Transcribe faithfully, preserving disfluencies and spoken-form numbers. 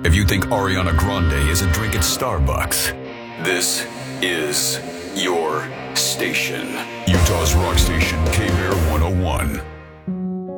If you think Ariana Grande is a drink at Starbucks, this is your station. Utah's Rock Station, K-Bear one oh one.